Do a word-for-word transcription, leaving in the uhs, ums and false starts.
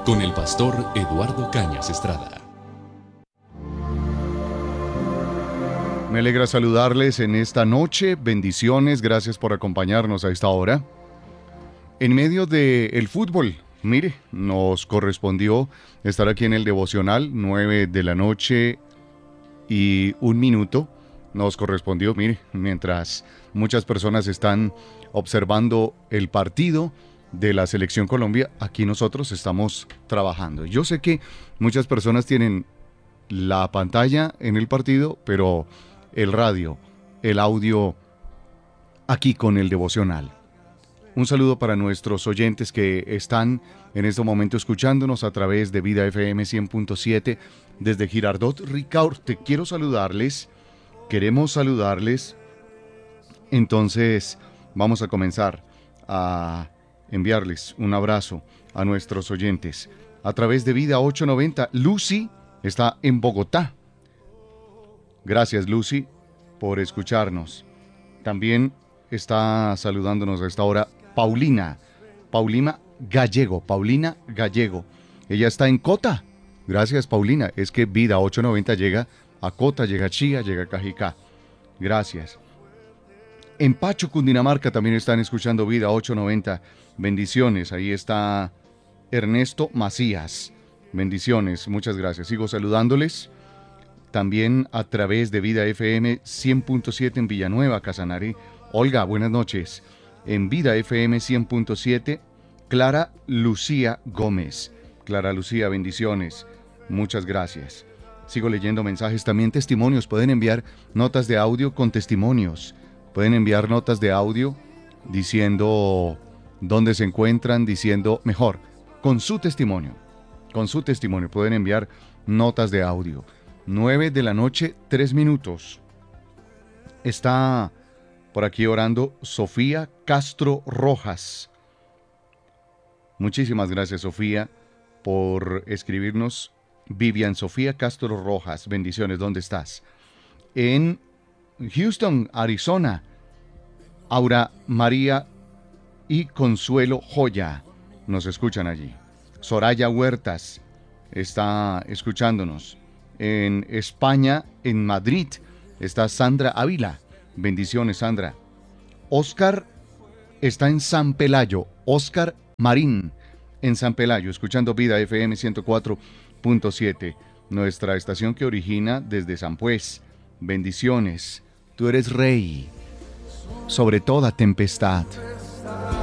con el pastor Eduardo Cañas Estrada. Me alegra saludarles en esta noche. Bendiciones, gracias por acompañarnos a esta hora. En medio del fútbol, mire, nos correspondió estar aquí en el devocional, nueve de la noche y un minuto. Nos correspondió, mire, mientras muchas personas están observando el partido de la Selección Colombia, aquí nosotros estamos trabajando. Yo sé que muchas personas tienen la pantalla en el partido, pero el radio, el audio aquí con el devocional. Un saludo para nuestros oyentes que están en este momento escuchándonos a través de Vida F M cien punto siete desde Girardot Ricaurte. Quiero saludarles, queremos saludarles. Entonces vamos a comenzar a enviarles un abrazo a nuestros oyentes a través de Vida ochocientos noventa. Lucy está en Bogotá. Gracias, Lucy, por escucharnos. También está saludándonos a esta hora Paulina, Paulina Gallego, Paulina Gallego. Ella está en Cota. Gracias, Paulina. Es que Vida ochocientos noventa llega a Cota, llega a Chía, llega a Cajicá. Gracias. En Pacho, Cundinamarca, también están escuchando Vida ochocientos noventa. Bendiciones. Ahí está Ernesto Macías. Bendiciones. Muchas gracias. Sigo saludándoles. También a través de Vida F M cien punto siete en Villanueva, Casanare. Olga, buenas noches. En Vida F M cien punto siete, Clara Lucía Gómez. Clara Lucía, bendiciones. Muchas gracias. Sigo leyendo mensajes, también testimonios. Pueden enviar notas de audio con testimonios. Pueden enviar notas de audio diciendo dónde se encuentran, diciendo, mejor, con su testimonio. Con su testimonio pueden enviar notas de audio. nueve de la noche, tres minutos. Está por aquí orando Sofía Castro Rojas. Muchísimas gracias, Sofía, por escribirnos. Vivian Sofía Castro Rojas, bendiciones. ¿Dónde estás? En Houston, Arizona. Aura María y Consuelo Joya nos escuchan allí. Soraya Huertas está escuchándonos. En España, en Madrid, está Sandra Ávila. Bendiciones, Sandra. Oscar está en San Pelayo. Oscar Marín, en San Pelayo, escuchando Vida F M ciento cuatro punto siete, nuestra estación que origina desde San Pues. Bendiciones. Tú eres rey sobre toda tempestad.